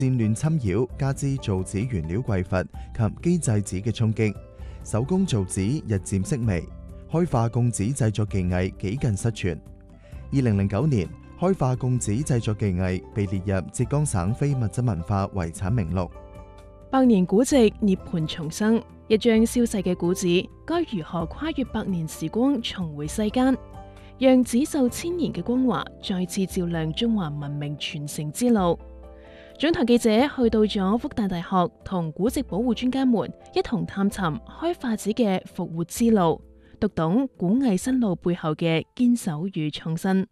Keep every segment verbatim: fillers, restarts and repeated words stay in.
戰亂侵擾，加之造紙原料匱乏及機製紙嘅衝擊，手工造紙日漸式微，開化貢紙製作技藝幾近失傳。二零零九年，開化貢紙製作技藝被列入浙江省非物質文化遺產名錄。 百年古籍涅槃重生，一張消逝嘅古紙，該如何跨越百年時光重回世間，讓紙受千年嘅光華再次照亮中華文明傳承之路？總台記者去到咗復旦大學，同古籍保護專家們一同探尋開化紙嘅復活之路，讀懂古藝新路背後嘅堅守與創新。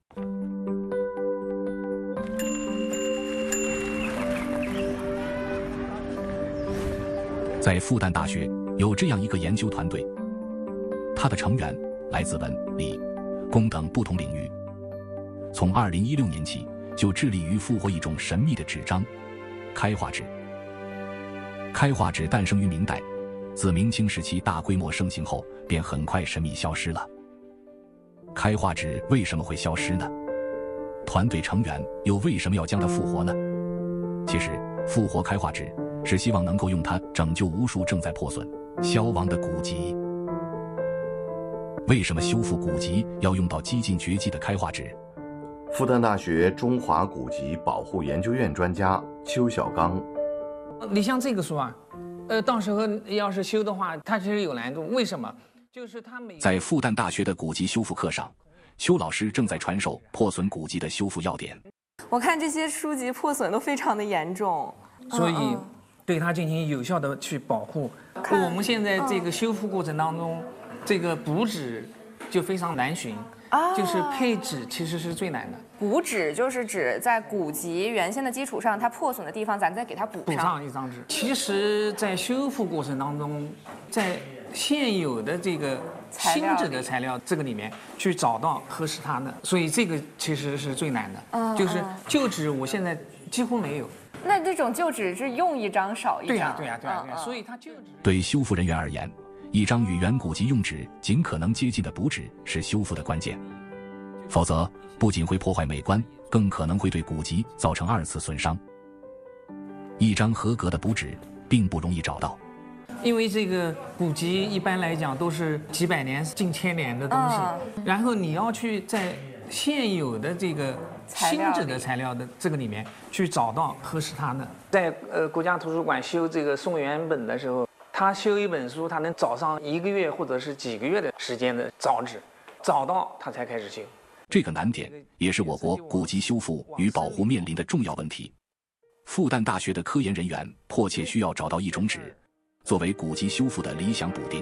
在復旦大學有這樣一個研究團隊，它的成員來自文、理、工等不同領域。從二零一六年起，就致力於復活一種神秘的紙張——開化紙。開化紙誕生於明代，自明清時期大規模盛行後，便很快神秘消失了。開化紙為什麼會消失呢？團隊成員又為什麼要將它復活呢？其實，復活開化紙是希望能夠用它拯救無數正在破損、消亡的古籍。為什麼修復古籍要用到幾近絕跡的開化紙？ 復旦大學中華古籍保護研究院專家邱小剛， 你像這個書啊，呃，到時候要是修的話，它其實有難度。為什麼？就是它每在復旦大學的古籍修復課上，邱老師正在傳授破損古籍的修復要點。 我看這些書籍破損都非常的嚴重， 所以對它進行有效的去保護。我們現在這個修復過程當中，這個補紙就非常難尋。就是配紙其實是最難的。 補紙就是指在古籍原先的基礎上，它破損的地方，咱再給它補上。 補上一張紙。其實，在修復過程當中，在現有的這個新紙的材料這個裡面去找到合適它的，所以這個其實是最難的。嗯，就是舊紙，我現在幾乎沒有。 那這種舊紙是用一張少一張。 對呀，對呀，對呀，所以它舊紙。 對修復人員而言，一張與原古籍用紙盡可能接近的補紙是修復的關鍵，否則不僅會破壞美觀，更可能會對古籍造成二次損傷。一張合格的補紙並不容易找到， 因為這個古籍一般來講都是幾百年、近千年的東西，然後你要去在現有的這個新紙的材料的這個裡面去找到合適它的。在呃國家圖書館修這個宋元本的時候，他修一本書，他能找上一個月或者是幾個月的時間的找紙，找到他才開始修。 這個難點也是我國古籍修復與保護面臨的重要問題。復旦大學的科研人員迫切需要找到一種紙，作為古籍修復的理想補丁。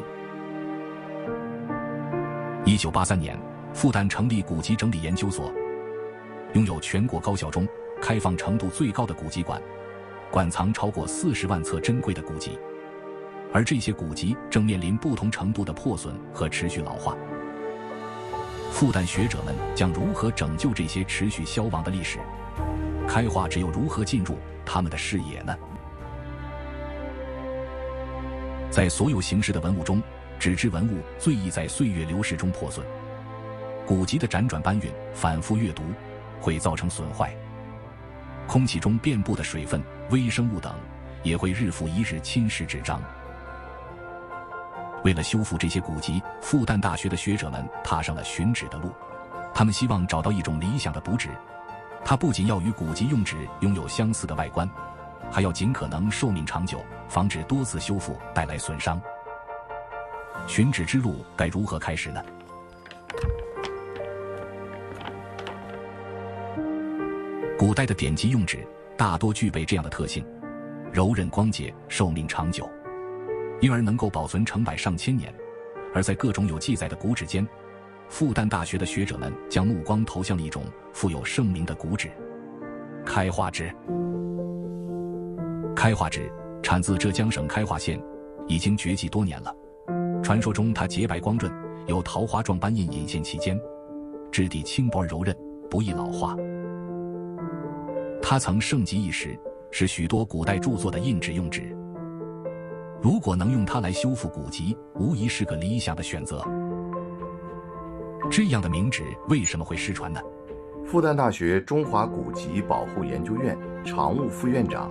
一九八三年，復旦成立古籍整理研究所，擁有全國高校中開放程度最高的古籍館，館藏超過四十萬冊珍貴的古籍。而這些古籍正面臨不同程度的破損和持續老化。復旦學者們將如何拯救這些持續消亡的歷史？開化紙又如何進入他們的視野呢？在所有形式的文物中，紙質文物最易在歲月流逝中破損。古籍的輾轉搬運、反覆閱讀會造成損壞。空氣中遍布的水分、微生物等也會日復一日侵蝕紙張。為了修復這些古籍，復旦大學的學者們踏上了尋紙的路。他們希望找到一種理想的補紙，它不僅要與古籍用紙擁有相似的外觀，還要盡可能壽命長久，防止多次修復帶來損傷。尋紙之路該如何開始呢？古代的典籍用紙大多具備這樣的特性：柔韌光潔，壽命長久，因而能夠保存成百上千年。而在各種有記載的古紙間，復旦大學的學者們將目光投向了一種富有盛名的古紙——開化紙。開化紙產自浙江省開化縣，已經絕跡多年了。傳說中它潔白光潤，有桃花狀斑印隱現其間，質地輕薄而柔韌，不易老化。它曾盛極一時，是許多古代著作的印紙用紙。如果能用它來修復古籍，無疑是個理想的選擇。這樣的名紙為什麼會失傳呢？ 复旦大学中华古籍保护研究院常务副院长。